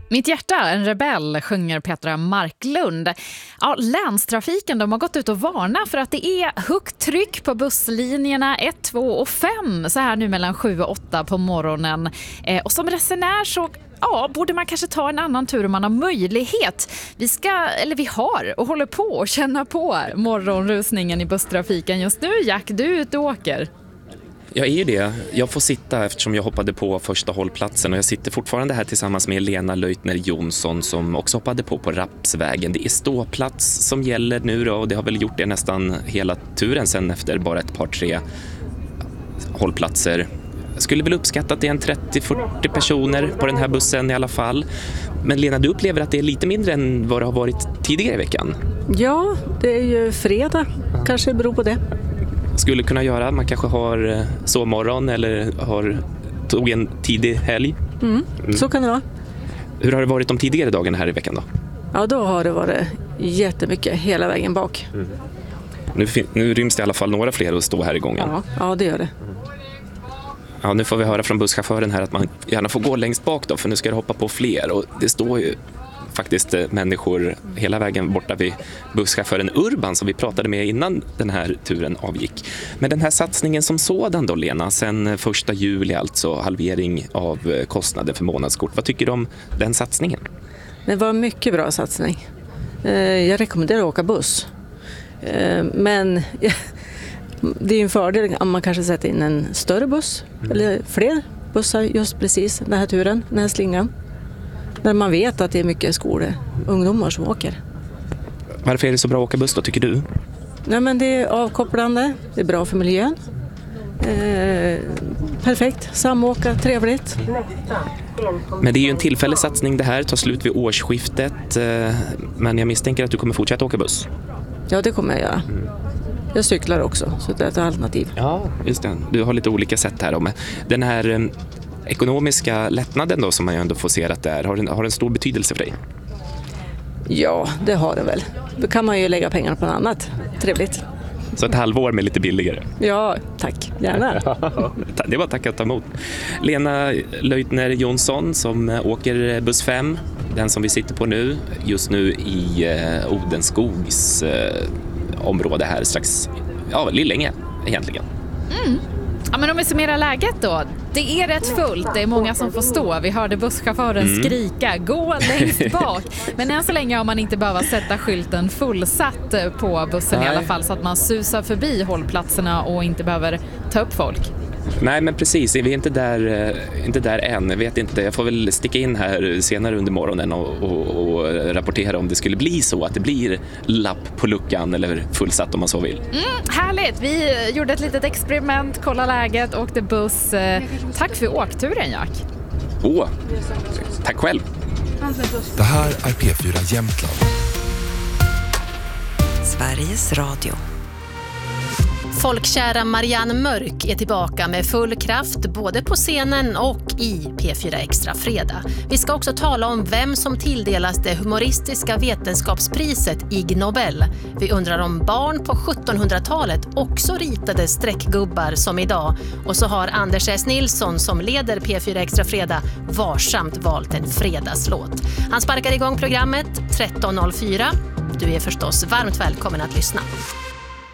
Mitt hjärta, en rebell, sjunger Petra Marklund. Ja, länstrafiken de har gått ut och varnat för att det är högt tryck på busslinjerna 1, 2 och 5 så här nu mellan 7 och 8 på morgonen. Och som resenär så borde man kanske ta en annan tur om man har möjlighet. Vi har och håller på och känna på morgonrusningen i busstrafiken just nu. Jack, du är ute och åker. Jag är ju det. Jag får sitta eftersom jag hoppade på första hållplatsen och jag sitter fortfarande här tillsammans med Lena Leutner Jonsson som också hoppade på Rapsvägen. Det är ståplats som gäller nu då, och det har väl gjort det nästan hela turen sen efter bara ett par 3 hållplatser. Jag skulle väl uppskatta att det är en 30-40 personer på den här bussen i alla fall. Men Lena, du upplever att det är lite mindre än vad det har varit tidigare i veckan? Ja, det är ju fredag. Kanske beror på det. Skulle kunna göra, man kanske har sovmorgon eller tog en tidig helg. Så kan det vara. Hur har det varit de tidigare dagarna här i veckan då? Ja, då har det varit jättemycket hela vägen bak. Nu ryms det i alla fall några fler att stå här i gången. Ja, det gör det. Ja, nu får vi höra från busschauffören här att man gärna får gå längst bak då, för nu ska det hoppa på fler. Och det står ju faktiskt människor hela vägen borta vid busschauffören Urban som vi pratade med innan den här turen avgick. Men den här satsningen som sådan då, Lena, sen 1 juli alltså halvering av kostnader för månadskort. Vad tycker du om den satsningen? Det var en mycket bra satsning. Jag rekommenderar att åka buss. Men det är en fördel om man kanske sätter in en större buss eller fler bussar just precis den här turen, den här slingan. När man vet att det är mycket ungdomar som åker. Varför är det så bra att åka buss då, tycker du? Nej, men det är avkopplande, det är bra för miljön. Perfekt, samåka, trevligt. Men det är ju en tillfällig satsning det här, tar slut vid årsskiftet. Men jag misstänker att du kommer fortsätta åka buss. Ja, det kommer jag göra. Jag cyklar också, så det är ett alternativ. Ja, just det. Du har lite olika sätt här. Men den här ekonomiska lättnaden då, som man ju ändå får se att det är, har en stor betydelse för dig? Ja, det har det väl. Då kan man ju lägga pengar på något annat. Trevligt. Så ett halvår med lite billigare? Ja, tack. Gärna. Det var tack att ta emot. Lena Leutner Jonsson som åker buss 5, den som vi sitter på nu, just nu i Odenskogs område här strax, Lillänge egentligen. Ja, men om vi summerar läget då. Det är rätt fullt, det är många som får stå. Vi hörde busschauffören skrika, gå längst bak. Men än så länge har man inte behövt sätta skylten fullsatt på bussen. Nej. I alla fall, så att man susar förbi hållplatserna och inte behöver ta upp folk. Nej, men precis, vi är inte där än. Jag vet inte, jag får väl sticka in här senare under morgonen och rapportera om det skulle bli så att det blir lapp på luckan eller fullsatt om man så vill. Härligt, vi gjorde ett litet experiment, kolla läget, åkte buss. Tack för åkturen, Jack. Tack själv. Det här är P4 Jämtland. Sveriges Radio. Folkkära Marianne Mörk är tillbaka med full kraft både på scenen och i P4 Extra Fredag. Vi ska också tala om vem som tilldelas det humoristiska vetenskapspriset Ig Nobel. Vi undrar om barn på 1700-talet också ritade streckgubbar som idag. Och så har Anders S. Nilsson som leder P4 Extra Fredag varsamt valt en fredagslåt. Han sparkar igång programmet 13.04. Du är förstås varmt välkommen att lyssna.